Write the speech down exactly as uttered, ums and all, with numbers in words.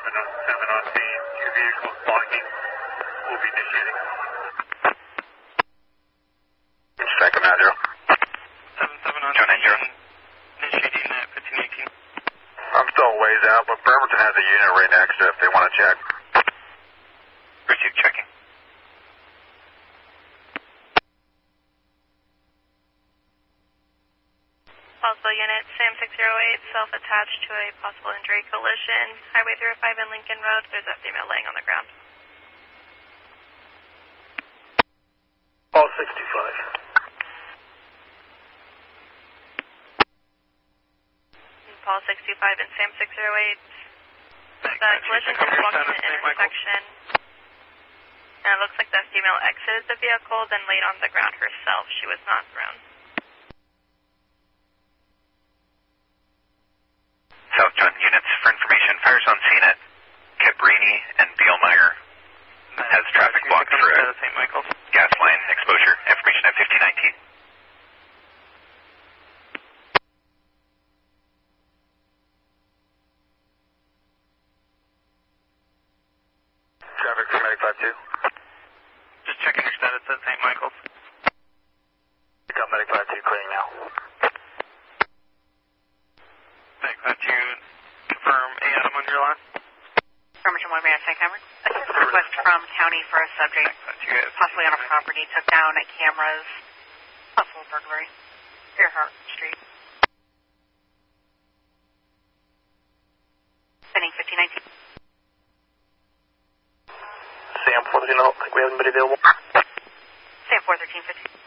seven oh seven on scene. Two vehicles blocking. We'll be initiating. Second nine zero. seven seven on Two nine zero. Initiating at fifteen eighteen. I'm still a ways out, but Bremerton has a unit right next to it if they want to check. Received, checking. Possible unit, SAM six zero eight, self-attached to a possible injury collision. Highway three oh five and Lincoln Road. There's a female laying on the ground. All sixty-five. Paul six two five and SAM six zero eight. The collision is blocking the intersection. And it looks like the female exited the vehicle, then laid on the ground herself. She was not thrown. South John units, for information, fires on scene at Cabrini and Beelmeyer. Has traffic blocked for a Saint Michael's. gas line exposure. Information at fifteen nineteen. Traffic for Medic five two. Just checking your status at Saint Michael's. Got Medic five two clearing now. Medic five two, confirm A Adam on your line. Affirmative one, may I say, Cameron? Assist request from county for a subject possibly on a property, took down a cameras, possible burglary, Earhart Street. Sending fifteen nineteen. Sam four thirteen, I don't think we have anybody available. Sam four thirteen fifteen.